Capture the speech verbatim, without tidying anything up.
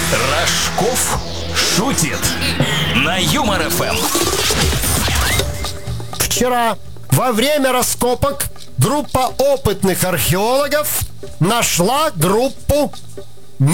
Рожков шутит на Юмор эф эм. Вчера во время раскопок группа опытных археологов нашла группу